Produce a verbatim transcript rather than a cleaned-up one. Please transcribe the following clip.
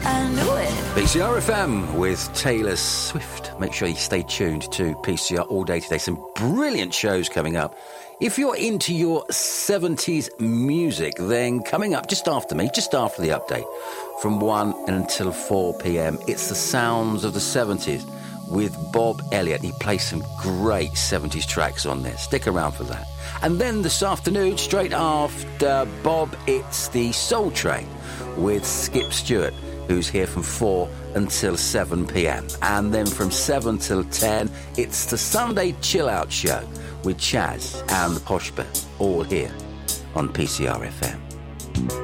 I knew it. P C R F M with Taylor Swift. Make sure you stay tuned to P C R all day today. Some brilliant shows coming up. If you're into your seventies music, then coming up just after me, just after the update, from one until four p.m, it's the sounds of the seventies with Bob Elliott. He plays some great seventies tracks on there. Stick around for that. And then this afternoon, straight after Bob, it's the Soul Train with Skip Stewart, who's here from four until seven p.m. And then from seven till ten, it's the Sunday Chill Out Show with Chaz and the Posh Bear, all here on P C R F M.